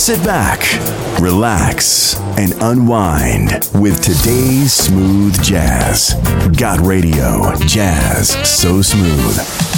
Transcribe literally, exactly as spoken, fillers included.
Sit back, relax, and unwind with today's smooth jazz. Got Radio Jazz So Smooth.